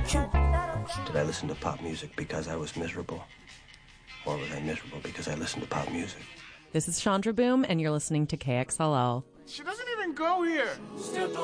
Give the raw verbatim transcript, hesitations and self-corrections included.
Did I listen to pop music because I was miserable? Or was I miserable because I listened to pop music? This is Chandra Boom, and you're listening to K X L L. She doesn't even go here.